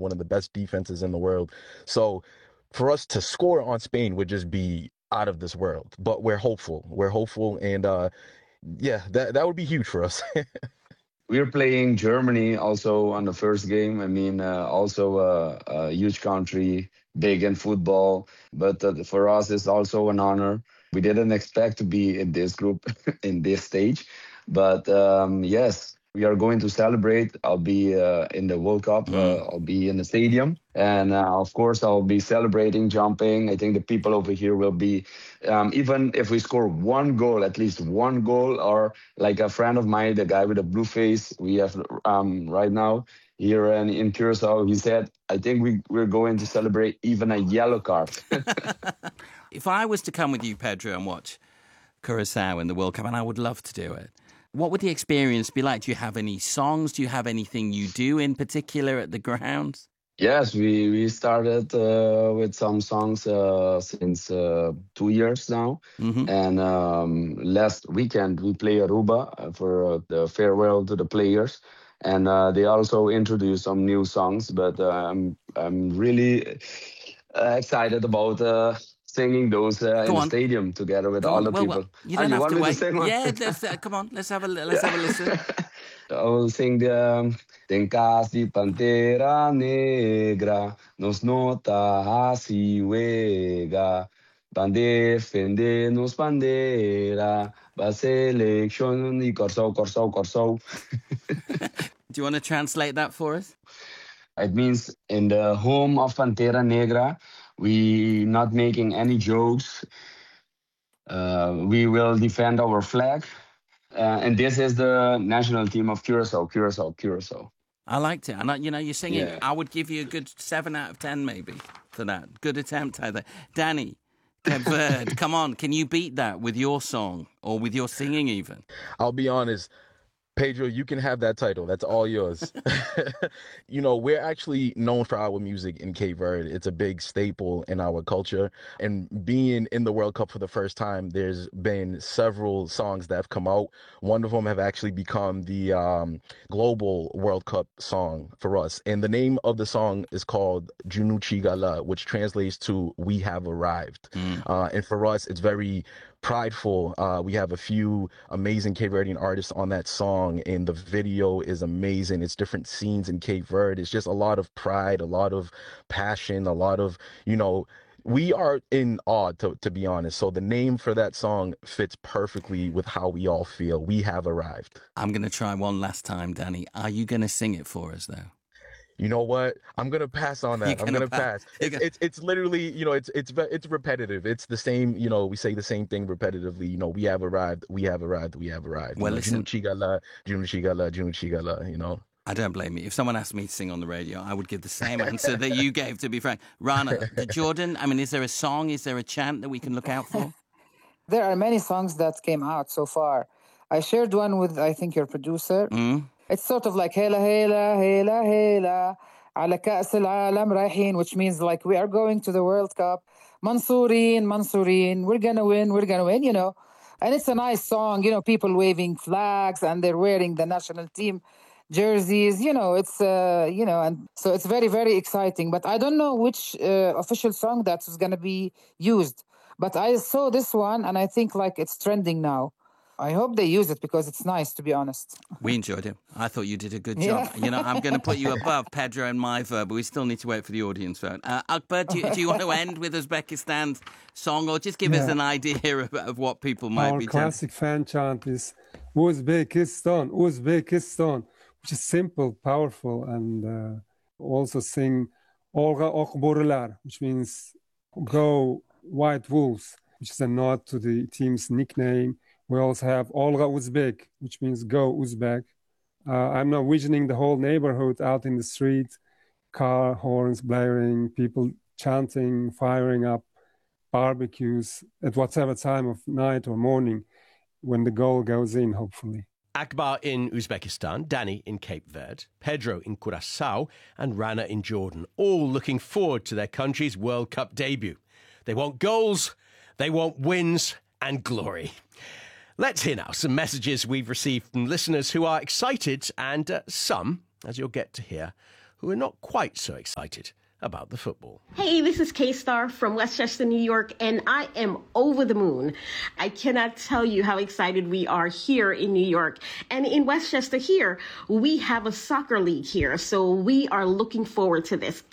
one of the best defenses in the world. So for us to score on Spain would just be out of this world. But we're hopeful. We're hopeful. And yeah, that would be huge for us. We're playing Germany also on the first game. I mean, also a huge country, big in football. But for us, it's also an honor. We didn't expect to be in this group in this stage. But yes, we are going to celebrate. I'll be in the World Cup. I'll be in the stadium. And of course, I'll be celebrating, jumping. I think the people over here will be, even if we score one goal, at least one goal, or like a friend of mine, the guy with the blue face we have right now here in Curacao, he said, I think we're going to celebrate even a yellow card. If I was to come with you, Pedro, and watch Curacao in the World Cup, and I would love to do it, what would the experience be like? Do you have any songs? Do you have anything you do in particular at the grounds? Yes, we started with some songs since 2 years now. And last weekend we play Aruba for the farewell to the players. And they also introduced some new songs. But I'm really excited about singing those in the stadium together with all the people. You don't have to wait. Sing one? Yeah, come on. Let's have a listen. I will sing the Tencasi Pantera Negra, nos nota así juega, van defendernos bandera, va selección y Corsau, Corsau, Corsau. Do you want to translate that for us? It means in the home of Pantera Negra, we not making any jokes. We will defend our flag. And this is the national team of Curacao, Curacao, Curacao. I liked it. And, you're singing. Yeah. I would give you a good 7 out of 10 maybe for that. Good attempt, Heather. Danny, Cape Verde, come on. Can you beat that with your song or with your singing even? I'll be honest. Pedro, you can have that title. That's all yours. We're actually known for our music in Cape Verde. It's a big staple in our culture. And being in the World Cup for the first time, there's been several songs that have come out. One of them have actually become the global World Cup song for us. And the name of the song is called Junu Chigala, which translates to We Have Arrived. And for us, it's very prideful. We have a few amazing Cape Verdean artists on that song, and the video is amazing. It's different scenes in Cape Verde. It's just a lot of pride, a lot of passion, a lot of, we are in awe, to be honest. So the name for that song fits perfectly with how we all feel. We have arrived. I'm going to try one last time, Danny. Are you going to sing it for us, though? You know what? I'm gonna pass on that. I'm gonna pass. It's literally, it's repetitive. It's the same. We say the same thing repetitively. We have arrived. We have arrived. We have arrived. Well, listen. Junu Chigala. I don't blame you. If someone asked me to sing on the radio, I would give the same answer that you gave, to be frank. Rana, Jordan, is there a song? Is there a chant that we can look out for? There are many songs that came out so far. I shared one with, I think, your producer. It's sort of like Hela, Hela, Hela, Hela, على كأس العالم رايحين, which means like we are going to the World Cup. Mansurin, Mansurin, we're going to win, And it's a nice song, people waving flags and they're wearing the national team jerseys, it's, and so it's very, very exciting. But I don't know which official song that is going to be used. But I saw this one and I think like it's trending now. I hope they use it because it's nice, to be honest. We enjoyed it. I thought you did a good job. Yeah. I'm going to put you above Pedro and my vote, but we still need to wait for the audience vote. Akbar, do you want to end with Uzbekistan's song or just give us an idea of what people might be Our classic fan chant is Uzbekistan, Uzbekistan, which is simple, powerful, and also sing Olga Okborular, which means go White Wolves, which is a nod to the team's nickname. We also have Olga Uzbek, which means go Uzbek. I'm now visioning the whole neighborhood out in the street, car horns blaring, people chanting, firing up, barbecues at whatever time of night or morning when the goal goes in, hopefully. Akbar in Uzbekistan, Danny in Cape Verde, Pedro in Curacao, and Rana in Jordan, all looking forward to their country's World Cup debut. They want goals, they want wins and glory. Let's hear now some messages we've received from listeners who are excited and some, as you'll get to hear, who who are not quite so excited about the football. Hey, this is K-Star from Westchester, New York, and I am over the moon. I cannot tell you how excited we are here in New York. And in Westchester here, we have a soccer league here, so we are looking forward to this.